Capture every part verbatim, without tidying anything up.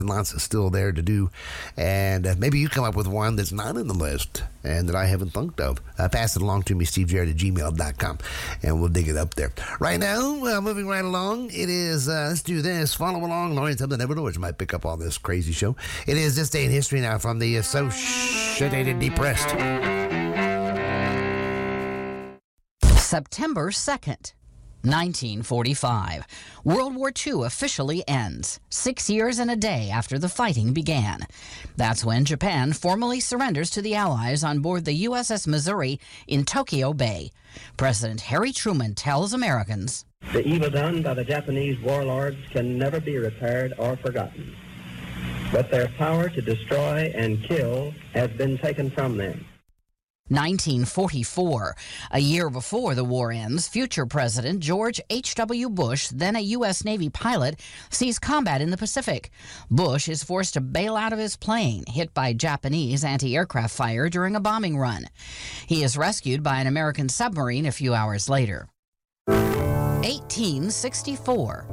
Lots is still there to do, and uh, maybe you come up with one that's not in the list and that I haven't thought of. Uh, pass it along to me, steve jarrett at gmail dot com, and we'll dig it up there. Right now, uh, moving right along, it is, uh, let's do this, follow along, learn something never know, which might pick up on this crazy show. It is This Day in History now from the Associated Depressed. September second. nineteen forty-five. World War Two officially ends, six years and a day after the fighting began. That's when Japan formally surrenders to the Allies on board the U S S Missouri in Tokyo Bay. President Harry Truman tells Americans, "The evil done by the Japanese warlords can never be repaired or forgotten. But their power to destroy and kill has been taken from them." nineteen forty-four. A year before the war ends, future President George H W. Bush, then a U S Navy pilot, sees combat in the Pacific. Bush is forced to bail out of his plane, hit by Japanese anti-aircraft fire during a bombing run. He is rescued by an American submarine a few hours later. eighteen sixty-four.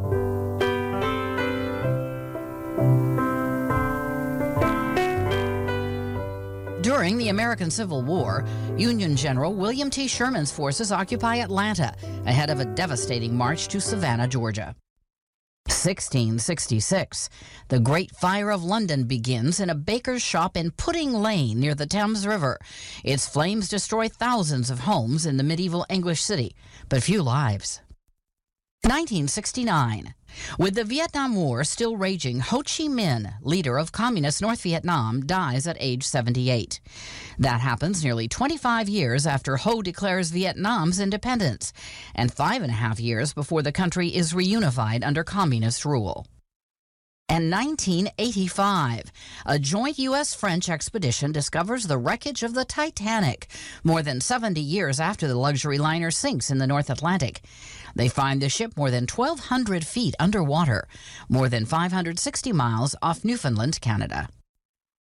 During the American Civil War, Union General William T. Sherman's forces occupy Atlanta ahead of a devastating march to Savannah, Georgia. sixteen sixty-six. The Great Fire of London begins in a baker's shop in Pudding Lane near the Thames River. Its flames destroy thousands of homes in the medieval English city, but few lives. nineteen sixty-nine. With the Vietnam War still raging, Ho Chi Minh, leader of communist North Vietnam, dies at age seventy-eight. That happens nearly twenty-five years after Ho declares Vietnam's independence, and five and a half years before the country is reunified under communist rule. And nineteen eighty-five, a joint U S French expedition discovers the wreckage of the Titanic, more than seventy years after the luxury liner sinks in the North Atlantic. They find the ship more than twelve hundred feet underwater, more than five hundred sixty miles off Newfoundland, Canada.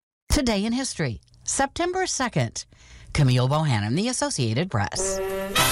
Today in History, September second. Camille Bohannon, The Associated Press.